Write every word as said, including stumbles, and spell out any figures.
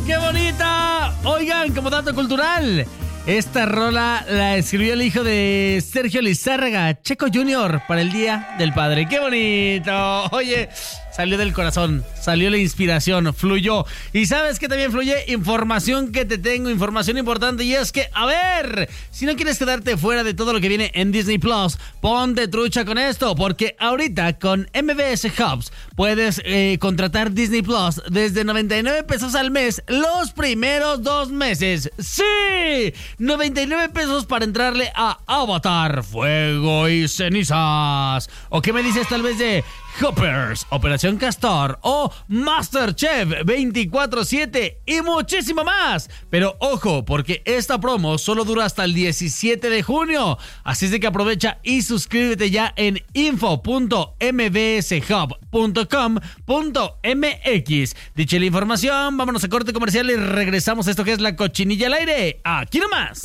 ¡Qué bonita! Oigan, como dato cultural, esta rola la escribió el hijo de Sergio Lizárraga, Checo junior, para el Día del Padre. ¡Qué bonito! Oye, salió del corazón, salió la inspiración, fluyó. Y ¿sabes qué también fluye? Información que te tengo, información importante. Y es que, a ver, si no quieres quedarte fuera de todo lo que viene en Disney Plus, ponte trucha con esto, porque ahorita con M B S Hubs puedes eh, contratar Disney Plus desde noventa y nueve pesos al mes los primeros dos meses. ¡Sí! noventa y nueve pesos para entrarle a Avatar, Fuego y Cenizas. ¿O qué me dices tal vez de Hoppers, Operación Castor o MasterChef veinticuatro siete y muchísimo más? Pero ojo, porque esta promo solo dura hasta el diecisiete de junio. Así es de que aprovecha y suscríbete ya en info punto m b s hub punto com punto m x. Dicha la información, vámonos a corte comercial y regresamos a esto que es La Cochinilla al Aire. Aquí nomás.